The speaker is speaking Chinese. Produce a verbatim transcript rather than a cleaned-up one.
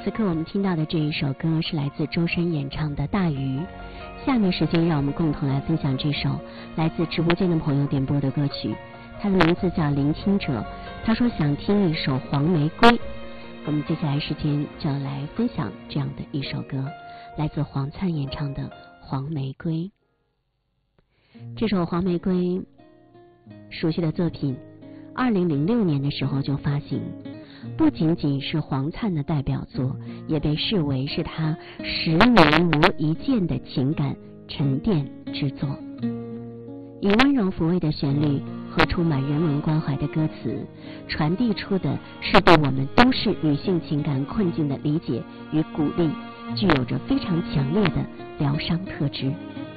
此刻我们听到的这一首歌是来自周深演唱的《大鱼》。下面时间让我们共同来分享这首来自直播间的朋友点播的歌曲，它的名字叫《聆听者》。他说想听一首《黄玫瑰》，我们接下来时间就要来分享这样的一首歌，来自黄灿演唱的《黄玫瑰》。这首《黄玫瑰》熟悉的作品，二零零六年的时候就发行，不仅仅是黄灿的代表作，也被视为是他十年磨一剑的情感沉淀之作。以温柔抚慰的旋律和充满人文关怀的歌词，传递出的是对我们都市女性情感困境的理解与鼓励，具有着非常强烈的疗伤特质。